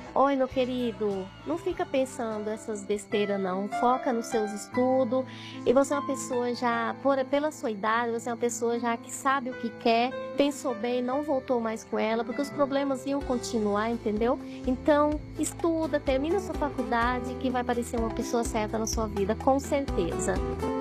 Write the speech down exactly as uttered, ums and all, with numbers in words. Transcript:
Oi, meu querido, não fica pensando essas besteiras não, foca nos seus estudos, e você é uma pessoa já, por, pela sua idade, você é uma pessoa já que sabe o que quer, pensou bem, não voltou mais com ela, porque os problemas iam continuar, entendeu? Então, estuda, termina sua faculdade, que vai parecer uma pessoa certa na sua vida, com certeza.